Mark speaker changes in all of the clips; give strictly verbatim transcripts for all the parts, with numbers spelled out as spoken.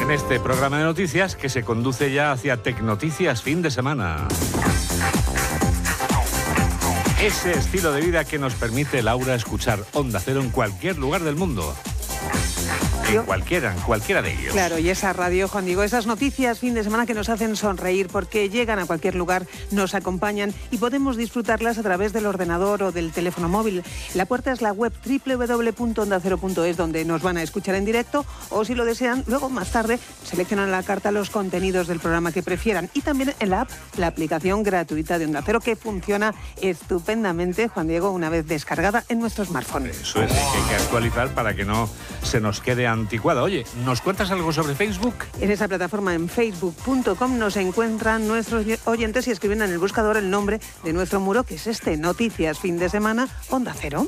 Speaker 1: en este programa de noticias que se conduce ya hacia Tecnoticias fin de semana. Ese estilo de vida que nos permite, Laura, escuchar Onda Cero en cualquier lugar del mundo. En cualquiera, en cualquiera de ellos.
Speaker 2: Claro, y esa radio, Juan Diego, esas noticias fin de semana que nos hacen sonreír porque llegan a cualquier lugar, nos acompañan y podemos disfrutarlas a través del ordenador o del teléfono móvil. La puerta es la web doble u doble u doble u punto onda cero punto es, donde nos van a escuchar en directo, o si lo desean, luego más tarde seleccionan en la carta los contenidos del programa que prefieran. Y también en la app, la aplicación gratuita de Onda Cero, que funciona estupendamente, Juan Diego, una vez descargada en nuestro smartphone.
Speaker 1: Eso es, que hay que actualizar para que no se nos quede anticuada. Oye, ¿nos cuentas algo sobre Facebook?
Speaker 2: En esa plataforma, en facebook punto com, nos encuentran nuestros oyentes y escriben en el buscador el nombre de nuestro muro, que es este: Noticias Fin de Semana, Onda Cero.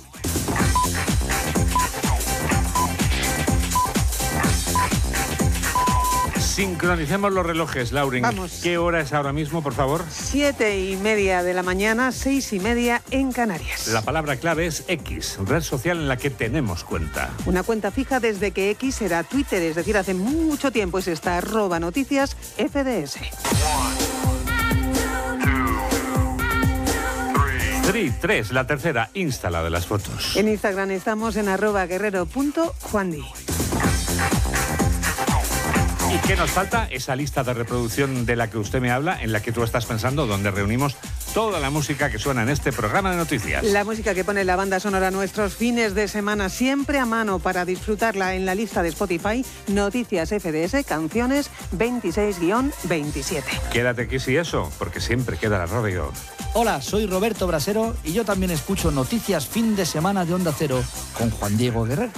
Speaker 1: Sincronicemos los relojes, Lauren.
Speaker 2: Vamos.
Speaker 1: ¿Qué hora es ahora mismo, por favor?
Speaker 2: Siete y media de la mañana, seis y media en Canarias.
Speaker 1: La palabra clave es X, red social en la que tenemos cuenta.
Speaker 2: Una cuenta fija desde que X era Twitter, es decir, hace mucho tiempo, es esta arroba noticias F D S.
Speaker 1: Tri, tres, la tercera, Insta, la de las fotos.
Speaker 2: En Instagram estamos en arroba guerrero punto juandi.
Speaker 1: ¿Y qué nos falta? Esa lista de reproducción de la que usted me habla, en la que tú estás pensando, donde reunimos toda la música que suena en este programa de noticias.
Speaker 2: La música que pone la banda sonora nuestros fines de semana, siempre a mano para disfrutarla en la lista de Spotify, Noticias F D S, canciones veintiséis guión veintisiete.
Speaker 1: Quédate aquí si eso, porque siempre queda la radio.
Speaker 3: Hola, soy Roberto Brasero y yo también escucho Noticias Fin de Semana de Onda Cero con Juan Diego Guerrero.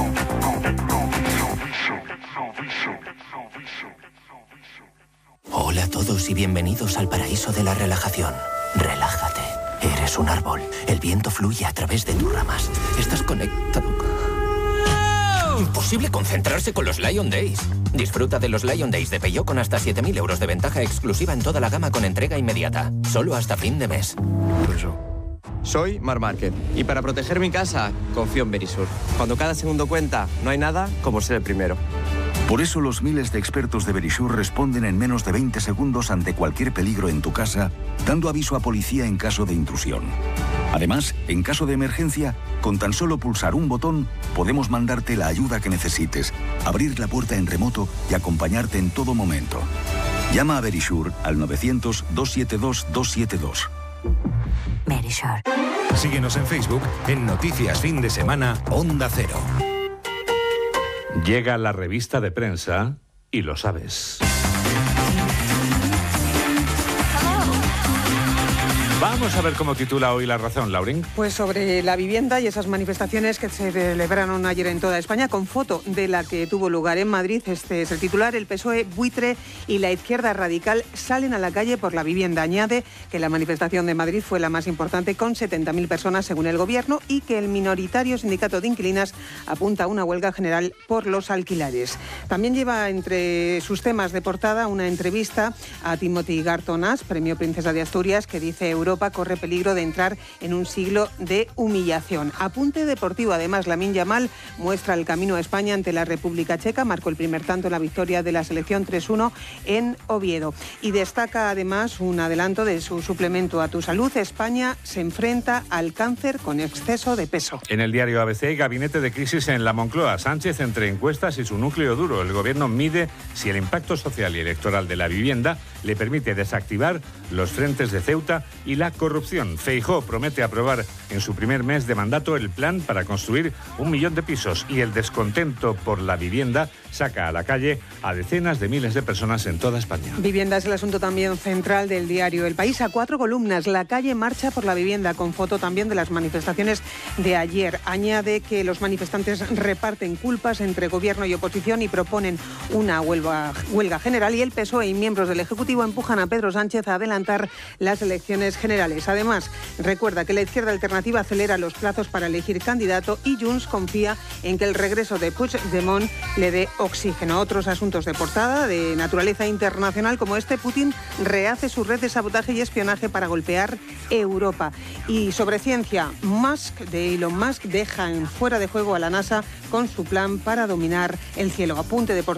Speaker 4: Hola a todos y bienvenidos al paraíso de la relajación. Relájate. Eres un árbol. El viento fluye a través de tus ramas. Estás conectado. Imposible concentrarse con los Lion Days. Disfruta de los Lion Days de Peugeot con hasta siete mil euros de ventaja exclusiva en toda la gama con entrega inmediata. Solo hasta fin de mes.
Speaker 5: Soy Mar Márquez y para proteger mi casa confío en Verisur. Cuando cada segundo cuenta, no hay nada como ser el primero.
Speaker 6: Por eso los miles de expertos de Verisur responden en menos de veinte segundos ante cualquier peligro en tu casa, dando aviso a policía en caso de intrusión. Además, en caso de emergencia, con tan solo pulsar un botón, podemos mandarte la ayuda que necesites, abrir la puerta en remoto y acompañarte en todo momento. Llama a Verisur al novecientos, doscientos setenta y dos, doscientos setenta y dos.
Speaker 7: Verisur.
Speaker 8: Síguenos en Facebook en Noticias Fin de Semana Onda Cero.
Speaker 1: Llega la revista de prensa y lo sabes. Vamos a ver cómo titula hoy La Razón, Lauren.
Speaker 2: Pues sobre la vivienda y esas manifestaciones que se celebraron ayer en toda España, con foto de la que tuvo lugar en Madrid. Este es el titular: el P S O E, Buitre y la izquierda radical salen a la calle por la vivienda. Añade que la manifestación de Madrid fue la más importante, con setenta mil personas según el gobierno, y que el minoritario sindicato de inquilinas apunta a una huelga general por los alquileres. También lleva entre sus temas de portada una entrevista a Timothy Garton Ash, premio Princesa de Asturias, que dice: Europa corre peligro de entrar en un siglo de humillación. Apunte deportivo, además, Lamine Yamal muestra el camino a España ante la República Checa, marcó el primer tanto en la victoria de la selección tres uno en Oviedo. Y destaca además un adelanto de su suplemento A Tu Salud: España se enfrenta al cáncer con exceso de peso.
Speaker 1: En el diario A B C, gabinete de crisis en la Moncloa. Sánchez entre encuestas y su núcleo duro. El gobierno mide si el impacto social y electoral de la vivienda le permite desactivar los frentes de Ceuta y la corrupción. Feijóo promete aprobar en su primer mes de mandato el plan para construir un millón de pisos, y el descontento por la vivienda saca a la calle a decenas de miles de personas en toda España.
Speaker 2: Vivienda es el asunto también central del diario El País, a cuatro columnas. La calle marcha por la vivienda, con foto también de las manifestaciones de ayer. Añade que los manifestantes reparten culpas entre gobierno y oposición y proponen una huelga, huelga general, y el P S O E y miembros del Ejecutivo empujan a Pedro Sánchez a adelantar las elecciones generales. Además, recuerda que la izquierda alternativa acelera los plazos para elegir candidato y Junts confía en que el regreso de Puigdemont le dé oxígeno. Otros asuntos de portada de naturaleza internacional como este: Putin rehace su red de sabotaje y espionaje para golpear Europa. Y sobre ciencia, Musk, de Elon Musk, dejan fuera de juego a la NASA con su plan para dominar el cielo. Apunte de portada.